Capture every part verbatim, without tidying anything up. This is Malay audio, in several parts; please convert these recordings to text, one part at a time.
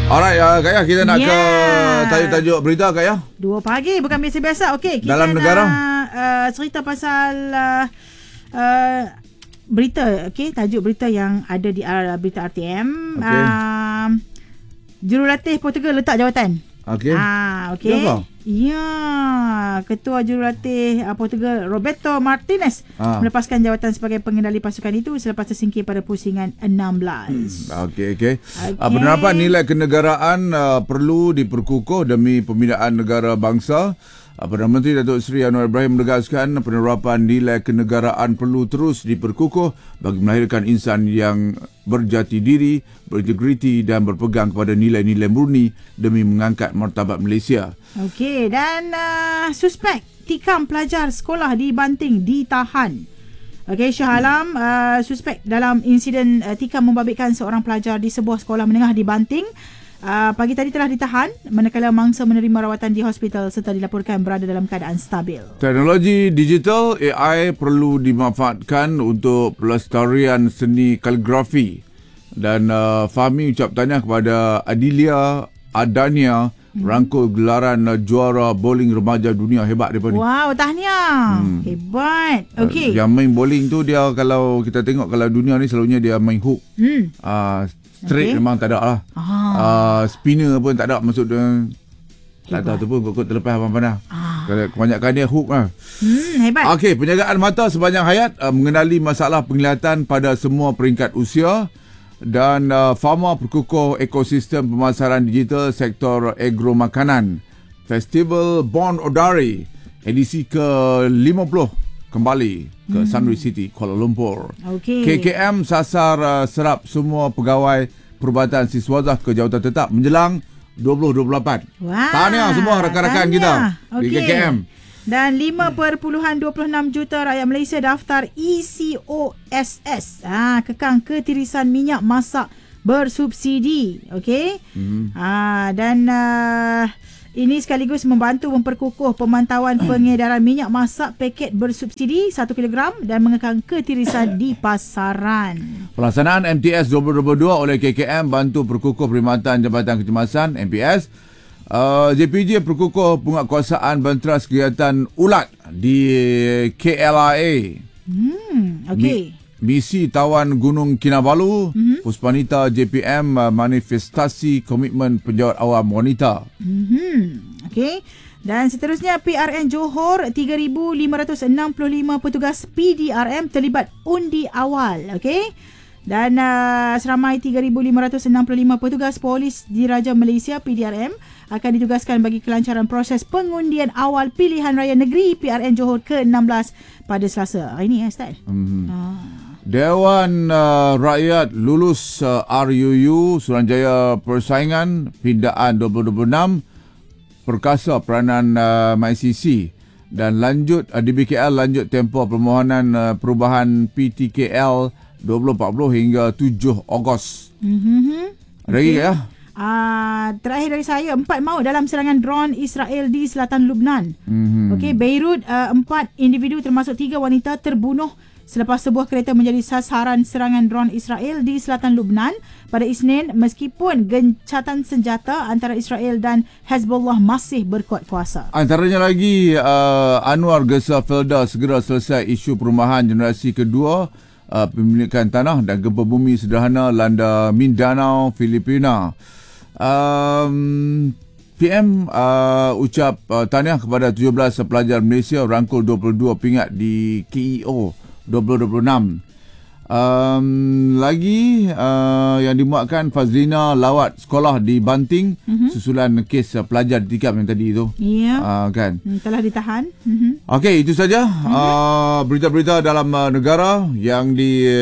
Alright, uh, Kak Yah, kita nak yeah. ke tajuk-tajuk berita, Kak Yah. Dua pagi, bukan biasa-biasa. Okey, kita dalam nak negara. Uh, cerita pasal uh, uh, berita. Okey, tajuk berita yang ada di uh, berita R T M. Okay. Uh, jurulatih Portugal letak jawatan. Okey. Ah, okey. Ya, Ketua Jurulatih uh, Portugal Roberto Martinez ah. melepaskan jawatan sebagai pengendali pasukan itu selepas tersingkir pada pusingan enam belas. Hmm. Okey, okey. Okay. Uh, penerapan nilai kenegaraan uh, perlu diperkukuh demi pembinaan negara bangsa. Uh, Perdana Menteri Datuk Seri Anwar Ibrahim menegaskan penerapan nilai kenegaraan perlu terus diperkukuh bagi melahirkan insan yang berjati diri, berintegriti dan berpegang kepada nilai-nilai murni demi mengangkat martabat Malaysia. Okey, dan uh, suspek tikam pelajar sekolah di Banting ditahan. Okey, Shah Alam, uh, suspek dalam insiden uh, tikam membabitkan seorang pelajar di sebuah sekolah menengah di Banting uh, pagi tadi telah ditahan manakala mangsa menerima rawatan di hospital serta dilaporkan berada dalam keadaan stabil. Teknologi digital A I perlu dimanfaatkan untuk pelestarian seni kaligrafi. Dan uh, Fahmi ucap tahniah kepada Adilia Adania hmm. rangkul gelaran uh, juara bowling remaja dunia. Hebat daripada ni. Wow, tahniah. Hmm. Hebat. Okey. Uh, yang main bowling tu dia, kalau kita tengok kalau dunia ni selalunya dia main hook. Hmm. Uh, straight okay. memang tak ada lah. Ah. Uh, spinner pun tak ada. Maksud dia tak tahu tu pun kot-kot terlepas abang-abang. Ah. Kebanyakan dia hook lah. Hmm, hebat. Okey, penjagaan mata sepanjang hayat, uh, mengenali masalah penglihatan pada semua peringkat usia. Dan uh, Pharma perkukuh ekosistem pemasaran digital sektor agro makanan. Festival Born Odari edisi ke lima puluh kembali ke hmm. Sunrise City, Kuala Lumpur. Okay. K K M sasar uh, serap semua pegawai perubatan siswazah ke jawatan tetap menjelang dua ribu dua puluh lapan. Wow. Tahniah semua rakan-rakan kita okay. di K K M. Dan lima perpuluhan dua puluh enam juta rakyat Malaysia daftar E C O S S. Ha, kekang ketirisan minyak masak bersubsidi. Okey. Hmm. Ha, dan uh, ini sekaligus membantu memperkukuh pemantauan pengedaran minyak masak paket bersubsidi satu kilogram dan mengekang ketirisan di pasaran. Pelaksanaan M T S dua ribu dua puluh dua oleh K K M bantu perkukuh perkhidmatan Jabatan Kecemasan M P S. Uh, J P J perkukuh penguatkuasaan benteras kegiatan ulat di K L I A. Hmm, okey. Misi tawan Gunung Kinabalu, mm-hmm. Puspanita J P M uh, manifestasi komitmen penjawat awam wanita. Hmm, okey. Dan seterusnya P R N Johor tiga ribu lima ratus enam puluh lima petugas P D R M terlibat undi awal, okey. Dan uh, seramai tiga ribu lima ratus enam puluh lima petugas polis Diraja Malaysia P D R M akan ditugaskan bagi kelancaran proses pengundian awal pilihan raya negeri P R N Johor ke enam belas pada Selasa. Hari ini ya, Ustaz. Hmm. Ah. Dewan uh, Rakyat lulus uh, R U U Suruhanjaya Persaingan Pindaan dua ribu dua puluh enam perkasa peranan uh, M I C C. Dan lanjut uh, D B K L lanjut tempoh permohonan uh, perubahan P T K L dua ribu empat puluh hingga tujuh Ogos. Mm-hmm. Ada lagi okay. ya? Uh, terakhir dari saya, empat maut dalam serangan drone Israel di selatan Lubnan. Mm-hmm. Okey, Beirut, uh, empat individu termasuk tiga wanita terbunuh selepas sebuah kereta menjadi sasaran serangan drone Israel di selatan Lubnan pada Isnin, meskipun gencatan senjata antara Israel dan Hezbollah masih berkuat kuasa. Antaranya lagi uh, Anwar Gesa Felda segera selesai isu perumahan generasi kedua, uh, pemilikan tanah dan gempa bumi sederhana landa Mindanao, Filipina. Um, P M uh, ucap uh, tahniah kepada tujuh belas pelajar Malaysia rangkul dua puluh dua pingat di K E O dua ribu dua puluh enam. Um, lagi uh, yang dimuatkan Fazlina lawat sekolah di Banting mm-hmm. susulan kes uh, pelajar ditikam yang tadi tu. Ya. Yeah. Uh, kan. Telah ditahan. Mm-hmm. Okey, itu saja mm-hmm. uh, berita-berita dalam uh, negara yang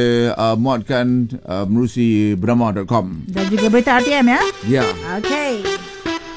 dimuatkan uh, uh, menerusi bernama dot com. Dan juga berita R T M ya. Ya. Yeah. Okey.